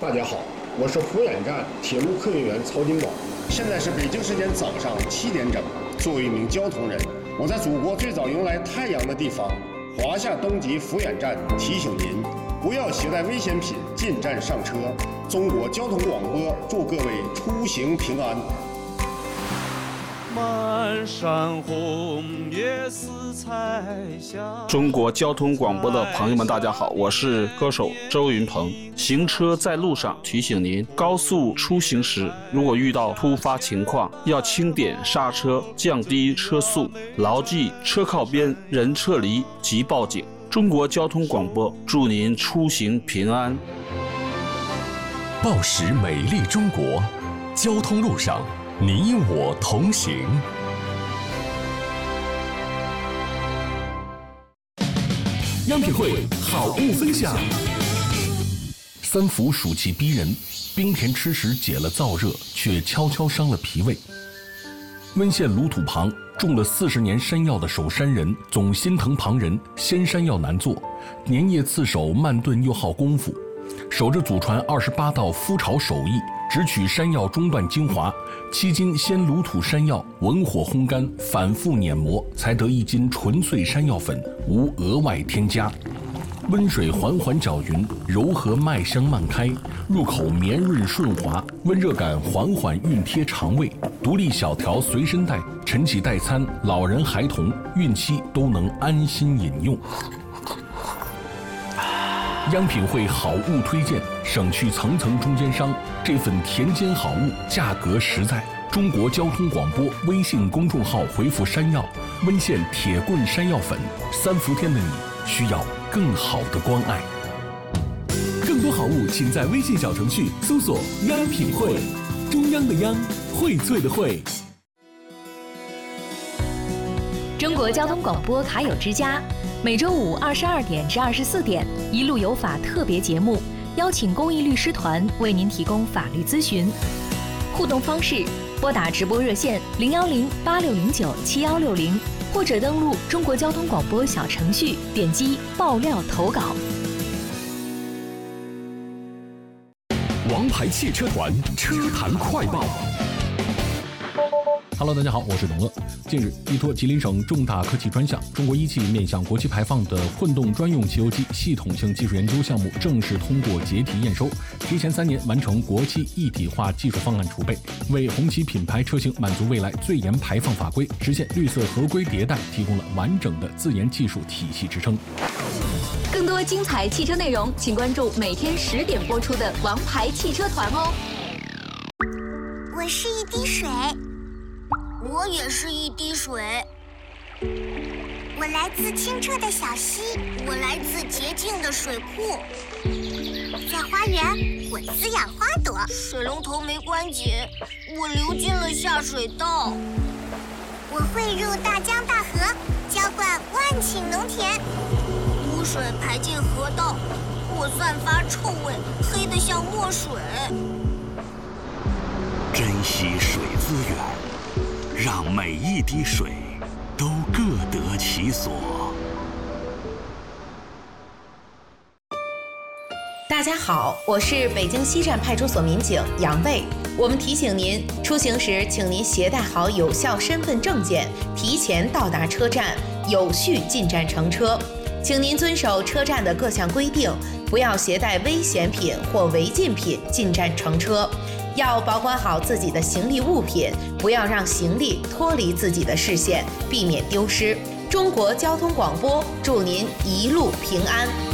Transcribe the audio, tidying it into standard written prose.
大家好，我是福远站铁路客运员曹金宝。现在是北京时间早上7点整。作为一名交通人，我在祖国最早迎来太阳的地方华夏东极福远站提醒您，不要携带危险品进站上车。中国交通广播祝各位出行平安。 满山红叶似彩霞。 中国交通广播的朋友们，大家好，我是歌手周云鹏。行车在路上，提醒您，高速出行时，如果遇到突发情况，要轻点刹车，降低车速，牢记车靠边，人撤离即报警。中国交通广播祝您出行平安。 报时美丽中国，交通路上你我同行。央品汇好物分享。三伏暑气逼人，冰甜吃食解了燥热，却悄悄伤了脾胃。温县鲁土旁种了40年山药的守山人总心疼旁人，鲜山药难做，粘叶刺手，慢炖又耗功夫。守着祖传28道麸炒手艺，只取山药中段精华，7斤鲜鲁土山药文火烘干，反复碾磨，才得1斤纯粹山药粉，无额外添加。温水缓缓搅匀，柔和麦香漫开，入口绵润顺滑，温热感缓缓熨贴肠胃。独立小条随身带，晨起代餐，老人孩童孕期都能安心饮用。央品汇好物推荐，省去层层中间商，这份田间好物价格实在。中国交通广播微信公众号回复山药，温县铁棍山药粉，3伏天的你需要更好的关爱。更多好物请在微信小程序搜索央品汇，中央的央，荟萃的荟。 中国交通广播卡友之家，每周五22点至24点，一路有法特别节目，邀请公益律师团为您提供法律咨询。互动方式：拨打直播热线010-8609-7160，或者登录中国交通广播小程序，点击爆料投稿。 王牌汽车团车坛快报。 Hello， 大家好，我是董乐。近日，依托吉林省重大科技专项，中国一汽面向国际排放的混动专用汽油机系统性技术研究项目正式通过结题验收，提前3年完成国际一体化技术方案储备，为红旗品牌车型满足未来最严排放法规、实现绿色合规迭代提供了完整的自研技术体系支撑。 更多精彩汽车内容，请关注每天10点播出的《王牌汽车团》哦。 我是一滴水。我也是一滴水。我来自清澈的小溪，我来自洁净的水库。在花园，我滋养花朵。水龙头没关紧，我流进了下水道。我汇入大江大河，浇灌万顷农田。污水排进河道，我散发臭味，黑得像墨水。 珍惜水资源，让每一滴水都各得其所。 大家好，我是北京西站派出所民警杨卫。我们提醒您，出行时请您携带好有效身份证件，提前到达车站，有序进站乘车。请您遵守车站的各项规定，不要携带危险品或违禁品进站乘车。要保管好自己的行李物品，不要让行李脱离自己的视线，避免丢失。中国交通广播祝您一路平安。